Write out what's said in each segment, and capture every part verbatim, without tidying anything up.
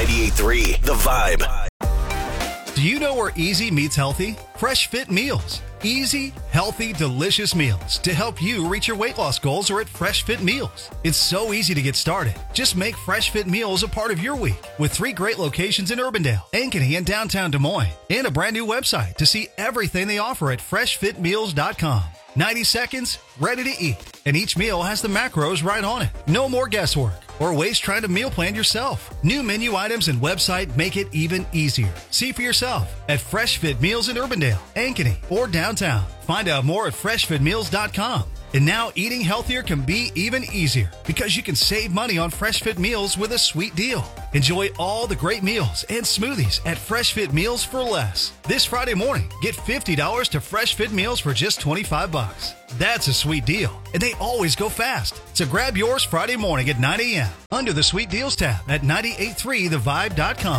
ninety-eight point three The Vibe. Do you know where easy meets healthy? Fresh Fit Meals. Easy, healthy, delicious meals to help you reach your weight loss goals are at Fresh Fit Meals. It's so easy to get started. Just make Fresh Fit Meals a part of your week with three great locations in Urbandale, Ankeny, and downtown Des Moines, and a brand new website to see everything they offer at fresh fit meals dot com. ninety seconds, ready to eat, and each meal has the macros right on it. No more guesswork or waste trying to meal plan yourself. New menu items and website make it even easier. See for yourself at Fresh Fit Meals in Urbandale, Ankeny, or downtown. Find out more at fresh fit meals dot com. And now eating healthier can be even easier because you can save money on Fresh Fit Meals with a sweet deal. Enjoy all the great meals and smoothies at Fresh Fit Meals for less. This Friday morning, get fifty dollars to Fresh Fit Meals for just twenty-five bucks. That's a sweet deal, and they always go fast. So grab yours Friday morning at nine a.m. under the Sweet Deals tab at ninety-eight point three the vibe dot com.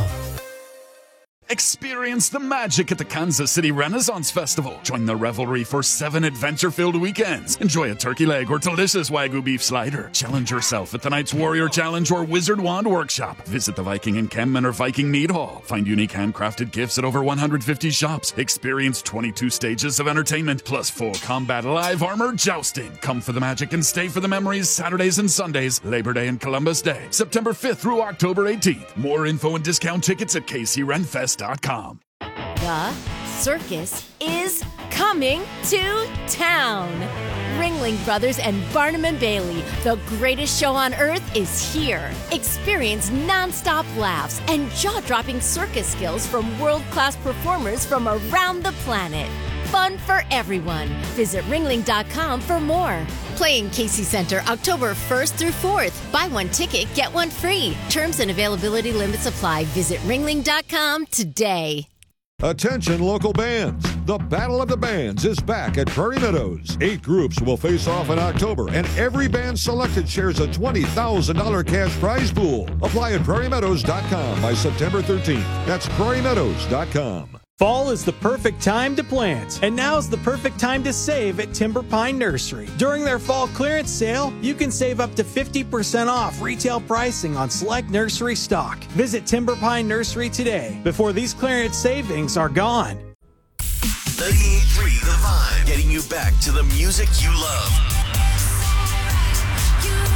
Experience the magic at the Kansas City Renaissance Festival. Join the revelry for seven adventure-filled weekends. Enjoy a turkey leg or delicious Wagyu beef slider. Challenge yourself at the Knight's Warrior Challenge or Wizard Wand Workshop. Visit the Viking Encampment or Viking Mead Hall. Find unique handcrafted gifts at over one hundred fifty shops. Experience twenty-two stages of entertainment, plus full combat live armor jousting. Come for the magic and stay for the memories Saturdays and Sundays, Labor Day and Columbus Day, September fifth through October eighteenth. More info and discount tickets at k c ren fest dot com. The circus is coming to town. Ringling Brothers and Barnum and Bailey, the greatest show on earth, is here. Experience non-stop laughs and jaw-dropping circus skills from world-class performers from around the planet. Fun for everyone. Visit ringling dot com for more. Playing Casey Center October first through fourth. Buy one ticket, get one free. Terms and availability limits apply. Visit ringling dot com today. Attention local bands. The Battle of the Bands is back at Prairie Meadows. Eight groups will face off in October, and every band selected shares a twenty thousand dollars cash prize pool. Apply at prairie meadows dot com by September thirteenth. That's prairie meadows dot com. Fall is the perfect time to plant, and now's the perfect time to save at Timber Pine Nursery. During their fall clearance sale, you can save up to fifty percent off retail pricing on select nursery stock. Visit Timber Pine Nursery today before these clearance savings are gone. ninety-eight point three The Vibe, getting you back to the music you love.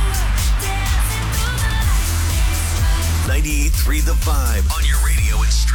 ninety-eight point three The Vibe on your radio and stream.